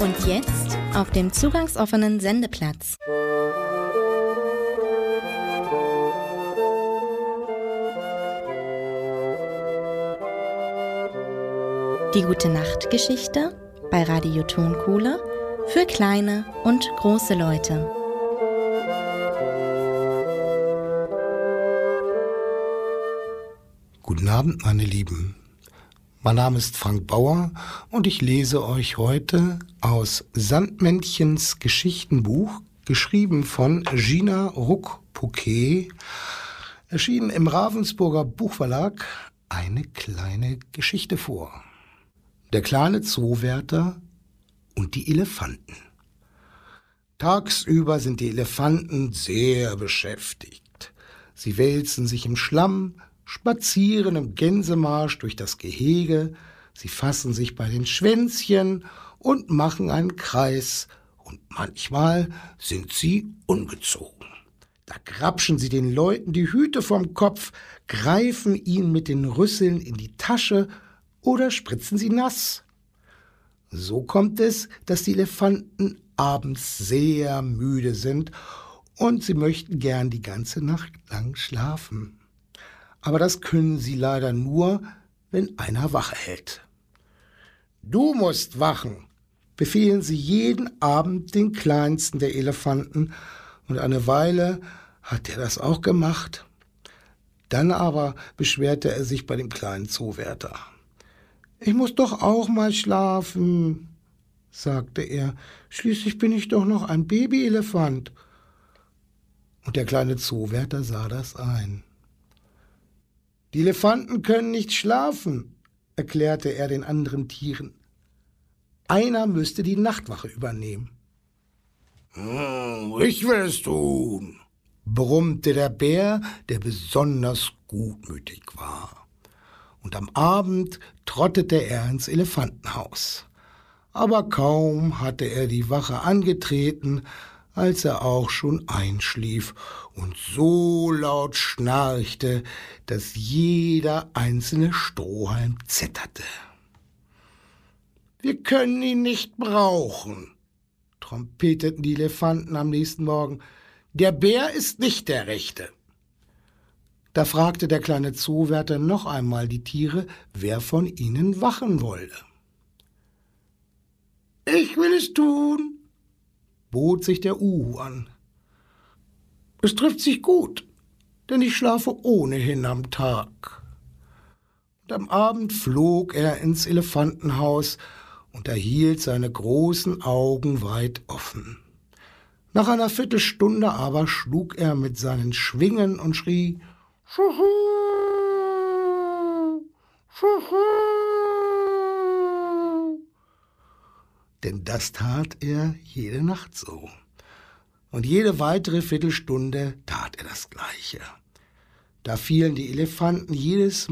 Und jetzt auf dem zugangsoffenen Sendeplatz. Die Gute-Nacht-Geschichte bei Radio Tonkohle für kleine und große Leute. Guten Abend, meine Lieben. Mein Name ist Frank Bauer und ich lese euch heute aus Sandmännchens Geschichtenbuch, geschrieben von Gina Ruck-Pouquet, erschienen im Ravensburger Buchverlag, eine kleine Geschichte vor. Der kleine Zoowärter und die Elefanten. Tagsüber sind die Elefanten sehr beschäftigt. Sie wälzen sich im Schlamm, spazieren im Gänsemarsch durch das Gehege, sie fassen sich bei den Schwänzchen und machen einen Kreis, und manchmal sind sie ungezogen. Da grapschen sie den Leuten die Hüte vom Kopf, greifen ihnen mit den Rüsseln in die Tasche oder spritzen sie nass. So kommt es, dass die Elefanten abends sehr müde sind und sie möchten gern die ganze Nacht lang schlafen. Aber das können sie leider nur, wenn einer Wache hält. Du musst wachen, befehlen sie jeden Abend den kleinsten der Elefanten, und eine Weile hat er das auch gemacht. Dann aber beschwerte er sich bei dem kleinen Zoowärter. »Ich muss doch auch mal schlafen«, sagte er, »schließlich bin ich doch noch ein Babyelefant.« Und der kleine Zoowärter sah das ein. »Die Elefanten können nicht schlafen«, erklärte er den anderen Tieren. »Einer müsste die Nachtwache übernehmen.« »Ich will es tun«, brummte der Bär, der besonders gutmütig war. Und am Abend trottete er ins Elefantenhaus. Aber kaum hatte er die Wache angetreten, als er auch schon einschlief und so laut schnarchte, dass jeder einzelne Strohhalm zitterte. »Wir können ihn nicht brauchen«, trompeteten die Elefanten am nächsten Morgen. »Der Bär ist nicht der Rechte.« Da fragte der kleine Zoowärter noch einmal die Tiere, wer von ihnen wachen wolle. »Ich will es tun«, bot sich der Uhu an. »Es trifft sich gut, denn ich schlafe ohnehin am Tag.« Und am Abend flog er ins Elefantenhaus und erhielt seine großen Augen weit offen. Nach einer Viertelstunde aber schlug er mit seinen Schwingen und schrie, »Schuhu! Schuhu!« Denn das tat er jede Nacht so. Und jede weitere Viertelstunde tat er das Gleiche. Da fielen die Elefanten jedes